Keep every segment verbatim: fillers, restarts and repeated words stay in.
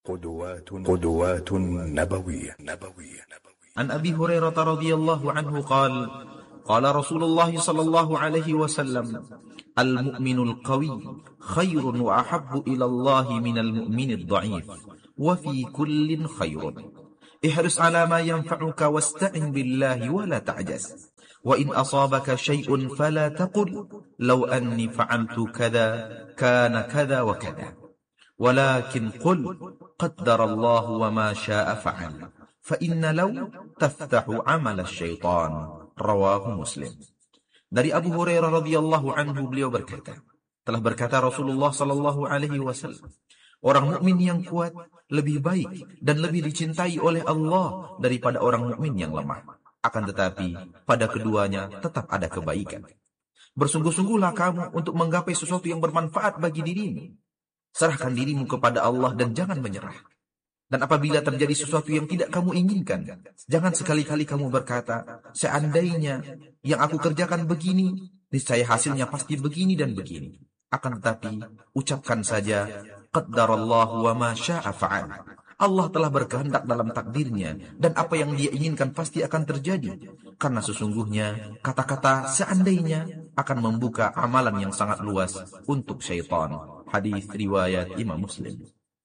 قدوات قدوات نبوية نبوية عن أبي هريرة رضي الله عنه قال قال رسول الله صلى الله عليه وسلم المؤمن القوي خير وأحب إلى الله من المؤمن الضعيف وفي كل خير احرص على ما ينفعك واستعن بالله ولا تعجز وإن أصابك شيء فلا تقل لو أني فعلت كذا كان كذا وكذا ولكن قل قدر الله وما شاء فعل فإن لو تفتح عمل الشيطان رواه مسلم. Dari Abu Hurairah radhiyallahu anhu, beliau berkata, telah berkata Rasulullah sallallahu alaihi wasallam, orang mukmin yang kuat lebih baik dan lebih dicintai oleh Allah daripada orang mukmin yang lemah. Akan tetapi pada keduanya tetap ada kebaikan. Bersungguh-sungguhlah kamu untuk menggapai sesuatu yang bermanfaat bagi dirimu. Serahkan dirimu kepada Allah dan jangan menyerah. Dan apabila terjadi sesuatu yang tidak kamu inginkan, jangan sekali-kali kamu berkata, seandainya yang aku kerjakan begini, niscaya hasilnya pasti begini dan begini. Akan tetapi, ucapkan saja, qaddarallahu wa ma syaa fa'al. Allah telah berkehendak dalam takdirnya, dan apa yang dia inginkan pasti akan terjadi. Karena sesungguhnya, kata-kata seandainya akan membuka amalan yang sangat luas untuk syaitan. Hadis riwayat Imam Muslim.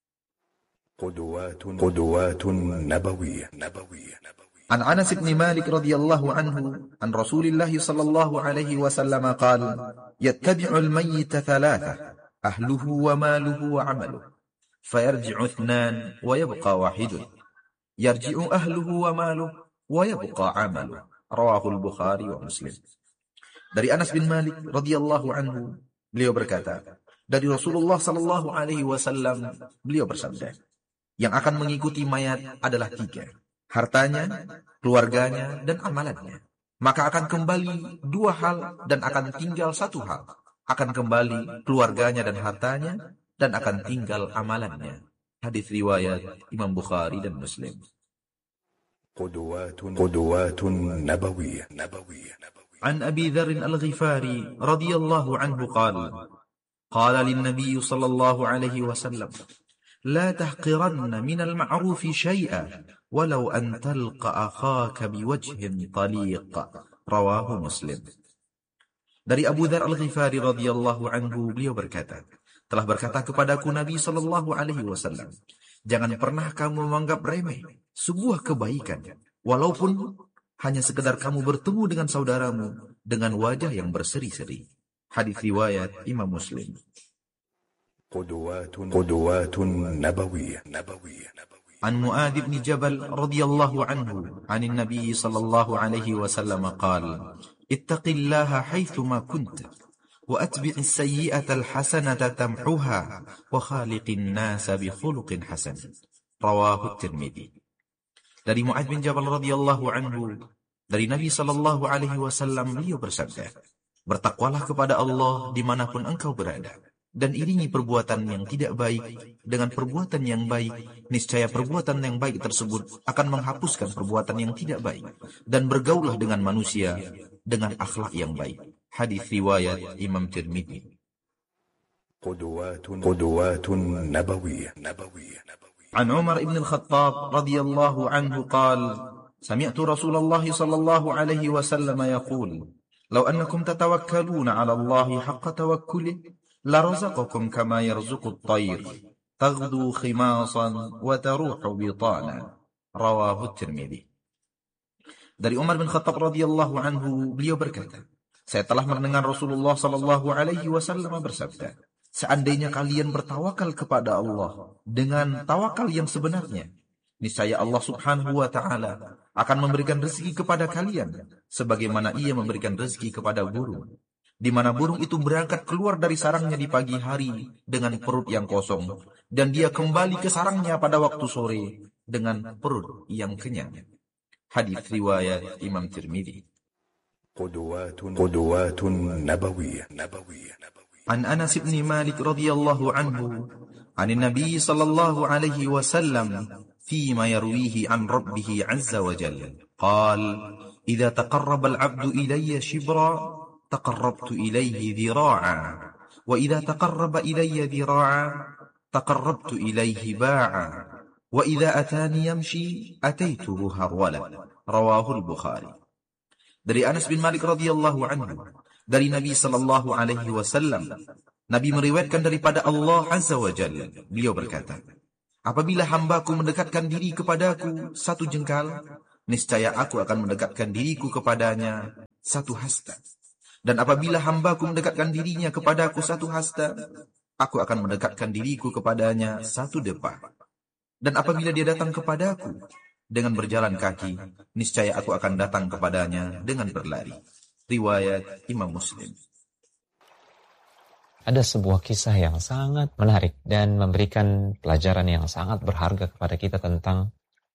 قدوات قدوات نبوية نبوية عن أنس بن مالك رضي الله عنه عن رسول الله صلى الله عليه وسلم قال يتبع الميت ثلاثة أهله وماله وعمله فيرجع اثنان ويبقى واحد يرجع أهله وماله ويبقى عمله رواه البخاري ومسلم. Dari Anas bin Malik radhiyallahu anhu, beliau berkata, dari Rasulullah sallallahu alaihi wasallam, beliau bersabda, yang akan mengikuti mayat adalah tiga, hartanya, keluarganya, dan amalannya. Maka akan kembali dua hal dan akan tinggal satu hal. Akan kembali keluarganya dan hartanya dan akan tinggal amalannya. Hadis riwayat Imam Bukhari dan Muslim. قدوات قدوات نبوية نبوية عن أبي ذر الغفاري رضي الله عنه قال قال للنبي صلى الله عليه وسلم لا تحقرن من المعروف شيئا ولو أن تلقى أخاك بوجه طليق رواه مسلم. Dari Abu Dzar Al-Ghifari radhiyallahu anhu, beliau berkata, telah berkata kepadaku Nabi sallallahu alaihi wasallam, jangan pernah kamu menganggap remeh sebuah kebaikan walaupun hanya sekedar kamu bertemu dengan saudaramu dengan wajah yang berseri-seri. Hadis riwayat Imam Muslim. قدوات قدوات نبوية نبوية عن معاذ بن جبل رضي الله عنه عن النبي صلى الله عليه وسلم قال اتق الله حيثما كنت وأتبع السيئة الحسنة تمحوها وخالق الناس بخلق حسن رواه الترمذي. Dari Mu'adz bin Jabal radhiyallahu anhu, dari Nabi sallallahu alaihi wasallam, beliau bersabda, bertakwalah kepada Allah dimanapun engkau berada, dan iringi perbuatan yang tidak baik dengan perbuatan yang baik, niscaya perbuatan yang baik tersebut akan menghapuskan perbuatan yang tidak baik, dan bergaulah dengan manusia dengan akhlak yang baik. Hadis riwayat Imam Tirmidzi. قدوات قدوات نبوية نبوية عن عمر بن الخطاب رضي الله عنه قال سمعت رسول الله صلى الله عليه وسلم يقول لو أنكم تتوكلون على الله حق توكله لرزقكم كما يرزق الطير تغدو خماصا وتروح بطانا رواه الترمذي. Dari Umar bin Khattab radhiyallahu anhu, beliau berkata, saya telah mendengar Rasulullah sallallahu alaihi wasallam bersabda, seandainya kalian bertawakal kepada Allah dengan tawakal yang sebenarnya, niscaya Allah subhanahu wa ta'ala akan memberikan rezeki kepada kalian sebagaimana ia memberikan rezeki kepada burung, di mana burung itu berangkat keluar dari sarangnya di pagi hari dengan perut yang kosong, dan dia kembali ke sarangnya pada waktu sore dengan perut yang kenyang. Hadis riwayat Imam Tirmidzi. قدوات قدوات نبوية نبوية عن أنس بن مالك رضي الله عنه عن النبي صلى الله عليه وسلم فيما يرويه عن ربه عز وجل قال إذا تقرب العبد إلي شبرا تقربت إليه ذراعا وإذا تقرب إلي ذراعا taqarrabtu ilaihi ba'a, wa idza atani yamshi ataituhu harwala. Rawahul Bukhari. Dari Anas bin Malik radhiyallahu anhu, dari Nabi sallallahu alaihi wasallam, Nabi meriwayatkan daripada Allah Azza wa Jalla, beliau berkata, apabila hambaku mendekatkan diri kepadaku satu jengkal, niscaya aku akan mendekatkan diriku kepadanya satu hasta. Dan apabila hambaku mendekatkan dirinya kepadaku satu hasta, aku akan mendekatkan diriku kepadanya satu depa. Dan apabila dia datang kepadaku dengan berjalan kaki, niscaya aku akan datang kepadanya dengan berlari. Riwayat Imam Muslim. Ada sebuah kisah yang sangat menarik dan memberikan pelajaran yang sangat berharga kepada kita tentang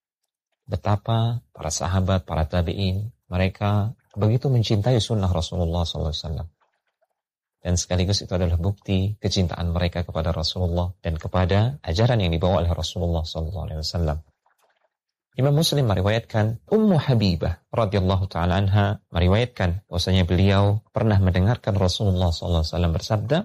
betapa para sahabat, para tabi'in, mereka begitu mencintai sunnah Rasulullah shallallahu alaihi wasallam. Dan sekaligus itu adalah bukti kecintaan mereka kepada Rasulullah dan kepada ajaran yang dibawa oleh Rasulullah shallallahu alaihi wasallam. Imam Muslim meriwayatkan Ummu Habibah radhiyallahu taala anha meriwayatkan bahwasanya beliau pernah mendengarkan Rasulullah shallallahu alaihi wasallam bersabda,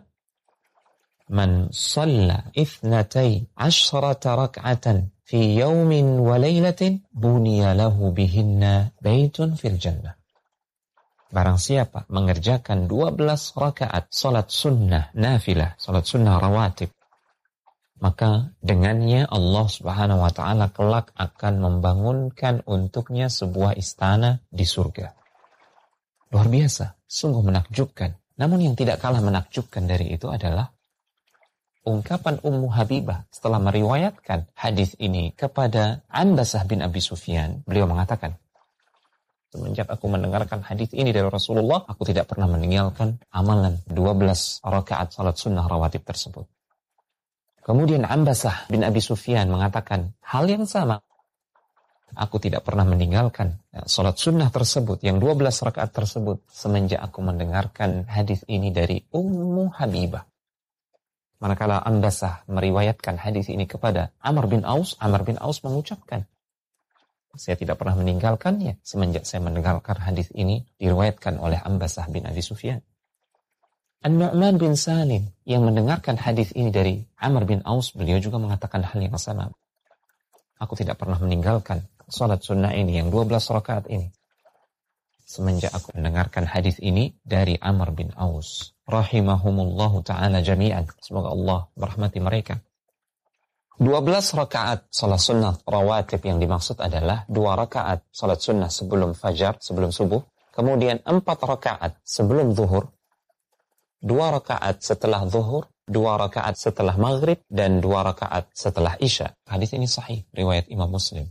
"Man shalla ithnatay ashrata rak'atan fi yawmin wa laylatin buniya lahu bihinna baitun fil jannah." Barang siapa mengerjakan dua belas rakaat salat sunnah nafilah, salat sunnah rawatib, maka dengannya Allah Subhanahu wa taala kelak akan membangunkan untuknya sebuah istana di surga. Luar biasa, sungguh menakjubkan. Namun yang tidak kalah menakjubkan dari itu adalah ungkapan Ummu Habibah setelah meriwayatkan hadis ini kepada Ambasah bin Abi Sufyan. Beliau mengatakan, semenjak aku mendengarkan hadis ini dari Rasulullah, aku tidak pernah meninggalkan amalan dua belas rakaat salat sunnah rawatib tersebut. Kemudian Ambasah bin Abi Sufyan mengatakan hal yang sama. Aku tidak pernah meninggalkan salat sunnah tersebut, yang dua belas rakaat tersebut, semenjak aku mendengarkan hadis ini dari Ummu Habibah. Manakala Ambasah meriwayatkan hadis ini kepada Amr bin Aus, Amr bin Aus mengucapkan, saya tidak pernah meninggalkannya semenjak saya mendengarkan hadis ini diriwayatkan oleh Ambasah bin Abi Sufyan. An-Nu'man bin Salim yang mendengarkan hadis ini dari Amr bin Aus, beliau juga mengatakan hal yang sama. Aku tidak pernah meninggalkan salat sunnah ini yang dua belas rakaat ini semenjak aku mendengarkan hadis ini dari Amr bin Aus. Rahimahumullahu ta'ala jami'an. Semoga Allah merahmati mereka. dua belas rakaat salat sunnah rawatib yang dimaksud adalah dua rakaat salat sunnah sebelum fajar, sebelum subuh. Kemudian empat rakaat sebelum zuhur. dua rakaat setelah zuhur. dua rakaat setelah maghrib. Dan dua rakaat setelah isya. Hadis ini sahih. Riwayat Imam Muslim.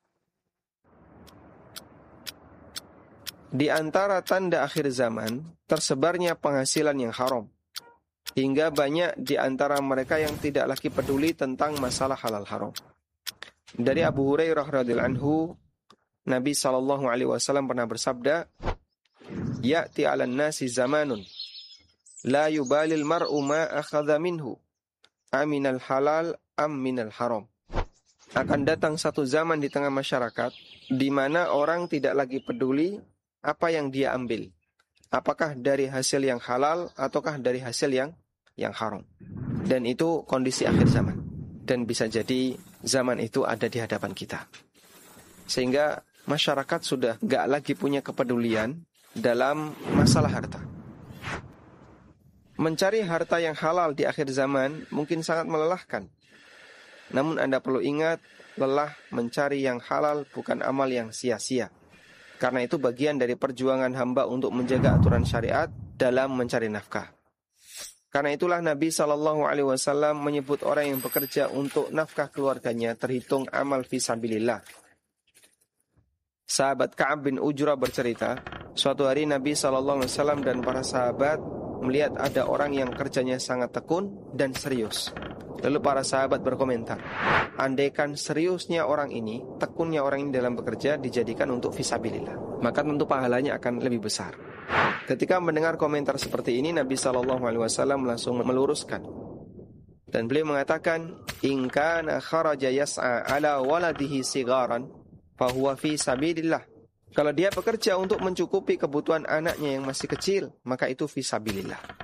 Di antara tanda akhir zaman, tersebarnya penghasilan yang haram. Hingga banyak di antara mereka yang tidak lagi peduli tentang masalah halal haram. Dari Abu Hurairah radhiyallahu anhu, Nabi sallallahu alaihi wasallam pernah bersabda, "Ya'ti 'alan nasi zamanun la yubalil mar'u ma akhadha minhu, aminal halal am minal haram." Akan datang satu zaman di tengah masyarakat di mana orang tidak lagi peduli apa yang dia ambil, apakah dari hasil yang halal ataukah dari hasil yang yang haram. Dan itu kondisi akhir zaman. Dan bisa jadi zaman itu ada di hadapan kita. Sehingga masyarakat sudah gak lagi punya kepedulian dalam masalah harta. Mencari harta yang halal di akhir zaman mungkin sangat melelahkan. Namun Anda perlu ingat, lelah mencari yang halal bukan amal yang sia-sia. Karena itu bagian dari perjuangan hamba untuk menjaga aturan syariat dalam mencari nafkah. Karena itulah Nabi shallallahu alaihi wasallam menyebut orang yang bekerja untuk nafkah keluarganya terhitung amal fisabilillah. Sahabat Ka'ab bin Ujrah bercerita, suatu hari Nabi shallallahu alaihi wasallam dan para sahabat melihat ada orang yang kerjanya sangat tekun dan serius. Lalu para sahabat berkomentar, andaikan seriusnya orang ini, tekunnya orang ini dalam bekerja dijadikan untuk fisabilillah, maka tentu pahalanya akan lebih besar. Ketika mendengar komentar seperti ini, Nabi shallallahu alaihi wasallam langsung meluruskan. Dan beliau mengatakan, in kana kharaja yas'a ala waladihi sigaran, fahuwa fi sabilillah. Kalau dia bekerja untuk mencukupi kebutuhan anaknya yang masih kecil, maka itu fi sabilillah.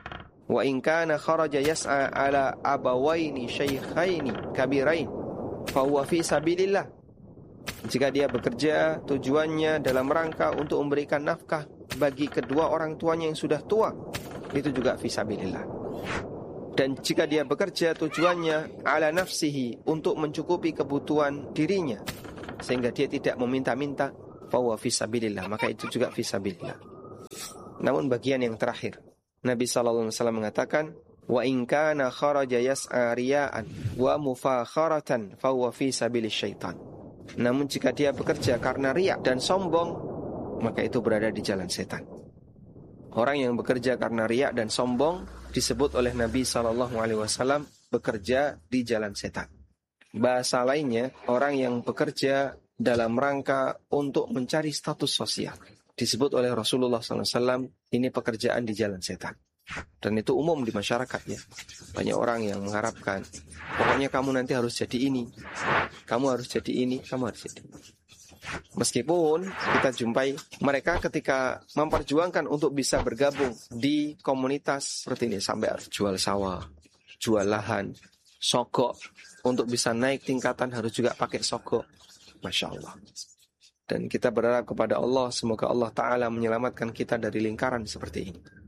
Wa in kana kharaja yas'a ala abawaini syaikhaini kabirain fa huwa fi sabilillah. Jika dia bekerja tujuannya dalam rangka untuk memberikan nafkah bagi kedua orang tuanya yang sudah tua, itu juga fi sabilillah. Dan jika dia bekerja tujuannya ala nafsihi, untuk mencukupi kebutuhan dirinya sehingga dia tidak meminta-minta, fa huwa fi sabilillah, maka itu juga fi sabilillah. Namun bagian yang terakhir, Nabi sallallahu alaihi wasallam mengatakan, wa in kana kharaja yas'a riya'an wa mufakharatan fa huwa fi sabilis syaitan. Namun jika dia bekerja karena riya dan sombong, maka itu berada di jalan setan. Orang yang bekerja karena riya dan sombong disebut oleh Nabi sallallahu alaihi wasallam bekerja di jalan setan. Bahasa lainnya, orang yang bekerja dalam rangka untuk mencari status sosial disebut oleh Rasulullah sallallahu alaihi wasallam ini pekerjaan di jalan setan. Dan itu umum di masyarakat ya. Banyak orang yang mengharapkan, pokoknya kamu nanti harus jadi ini, kamu harus jadi ini, kamu harus jadi ini. Meskipun kita jumpai mereka ketika memperjuangkan untuk bisa bergabung di komunitas seperti ini, sampai harus jual sawah, jual lahan, sogok. Untuk bisa naik tingkatan harus juga pakai sogok. Masya Allah. Dan kita berharap kepada Allah, semoga Allah Ta'ala menyelamatkan kita dari lingkaran seperti ini.